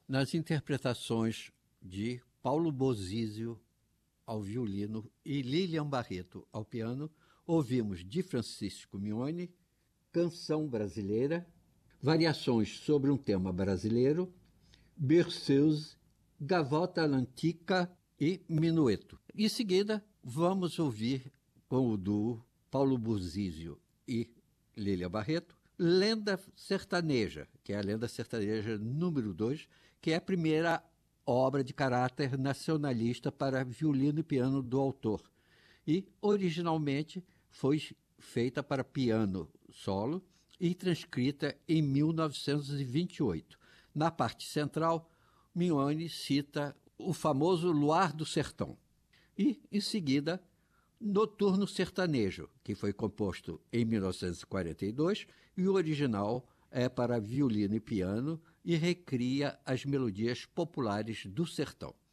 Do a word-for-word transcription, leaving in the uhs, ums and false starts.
nas interpretações de Paulo Bozizio ao violino e Lilian Barreto ao piano, ouvimos de Francisco Mignone, Canção Brasileira, variações sobre um tema brasileiro, Berceuse, Gavotta all'Antica e Minueto. Em seguida, vamos ouvir com o duo Paulo Bozizio e Lilian Barreto, Lenda Sertaneja, que é a Lenda Sertaneja número dois, que é a primeira obra de caráter nacionalista para violino e piano do autor. E, originalmente, foi feita para piano solo e transcrita em mil novecentos e vinte e oito. Na parte central, Mignone cita o famoso Luar do Sertão. E, em seguida, Noturno Sertanejo, que foi composto em mil novecentos e quarenta e dois, e o original é para violino e piano e recria as melodias populares do sertão.